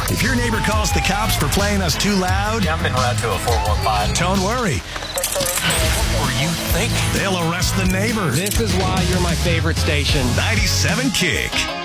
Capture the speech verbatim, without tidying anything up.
If your neighbor calls the cops for playing us too loud, Yeah, I'm en route to a four one five. don't worry. What were you thinking? They'll arrest the neighbors. This is why you're my favorite station. ninety-seven Kick.